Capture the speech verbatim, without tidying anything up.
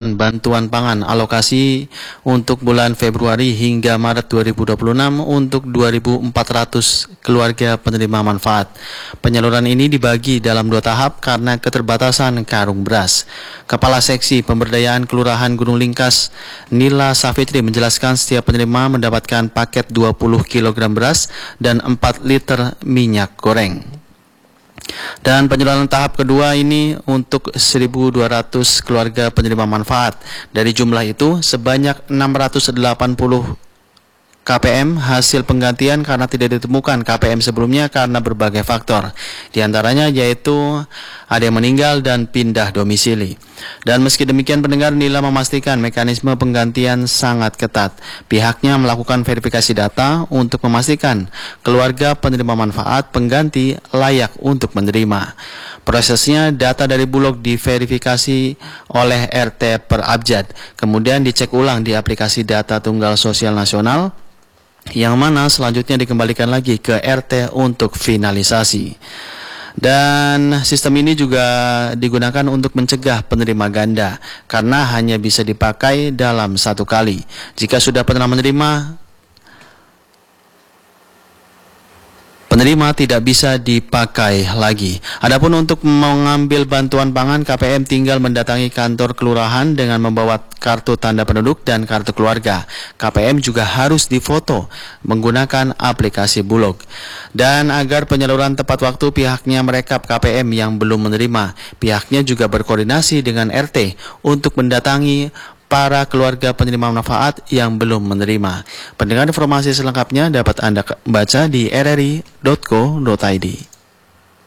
penyaluran bantuan pangan alokasi untuk bulan Februari hingga Maret dua ribu dua puluh enam untuk dua ribu empat ratus keluarga penerima manfaat. Penyaluran ini dibagi dalam dua tahap karena keterbatasan karung beras. Kepala Seksi Pemberdayaan Kelurahan Gunung Lingkas, Nila Safitri, menjelaskan setiap penerima mendapatkan paket dua puluh kilogram beras dan empat liter minyak goreng. Dan penyaluran tahap kedua ini untuk seribu dua ratus keluarga penerima manfaat. Dari jumlah itu, sebanyak enam ratus delapan puluh K P M hasil penggantian karena tidak ditemukan K P M sebelumnya karena berbagai faktor. Di antaranya yaitu ada yang meninggal dan pindah domisili. Dan meski demikian, pendengar, Nila memastikan mekanisme penggantian sangat ketat. Pihaknya melakukan verifikasi data untuk memastikan keluarga penerima manfaat pengganti layak untuk menerima. Prosesnya, data dari Bulog diverifikasi oleh R T per abjad, kemudian dicek ulang di aplikasi data tunggal sosial nasional, yang mana selanjutnya dikembalikan lagi ke R T untuk finalisasi. Dan sistem ini juga digunakan untuk mencegah penerima ganda karena hanya bisa dipakai dalam satu kali. Jika sudah pernah menerima, penerima tidak bisa dipakai lagi. Adapun untuk mengambil bantuan pangan, K P M tinggal mendatangi kantor kelurahan dengan membawa kartu tanda penduduk dan kartu keluarga. K P M juga harus difoto menggunakan aplikasi Bulog. Dan agar penyaluran tepat waktu, pihaknya merekap K P M yang belum menerima. Pihaknya juga berkoordinasi dengan R T untuk mendatangi para keluarga penerima manfaat yang belum menerima. Pendengar, informasi selengkapnya dapat Anda baca di r r i dot co dot i d.